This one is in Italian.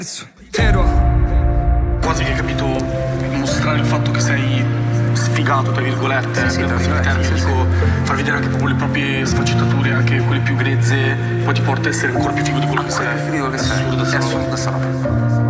Tero. Quasi che hai capito mostrare il fatto che sei sfigato, tra virgolette, dico, far vedere anche proprio le proprie sfaccettature, anche quelle più grezze, poi ti porta a essere ancora più figo di quello che sei. Assurdo sta roba.